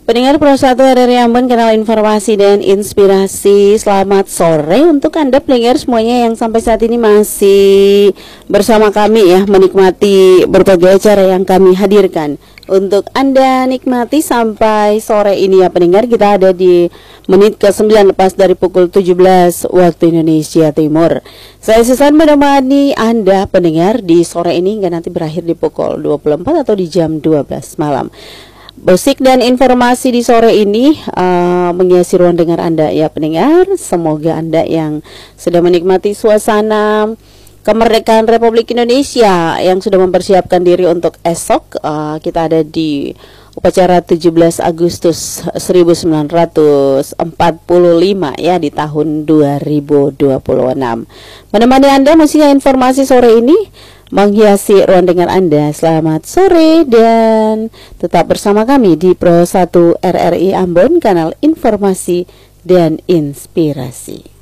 Pendengar Pro 1 RRI Ambon, kanal informasi dan inspirasi. Selamat sore untuk Anda pendengar semuanya yang sampai saat ini masih bersama kami ya, menikmati berbagai acara yang kami hadirkan untuk Anda nikmati sampai sore ini ya pendengar. Kita ada di menit ke-9 lepas dari pukul 17 waktu Indonesia Timur. Saya Susan menemani Anda pendengar di sore ini hingga nanti berakhir di pukul 24 atau di jam 12 malam. Musik dan informasi di sore ini menghiasi ruang dengar Anda ya pendengar. Semoga Anda yang sedang menikmati suasana kemerdekaan Republik Indonesia yang sudah mempersiapkan diri untuk esok. Kita ada di upacara 17 Agustus 1945 ya, di tahun 2026. Menemani Anda musik dan informasi sore ini menghiasi ruang dengar Anda. Selamat sore dan tetap bersama kami di Pro 1 RRI Ambon, kanal informasi dan inspirasi.